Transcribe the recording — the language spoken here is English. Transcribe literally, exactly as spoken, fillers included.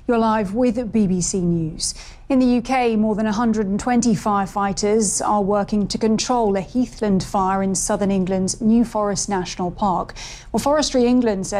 You're live with B B C News. In the U K, more than one hundred twenty firefighters are working to control a heathland fire in southern England's New Forest National Park. Well, Forestry England says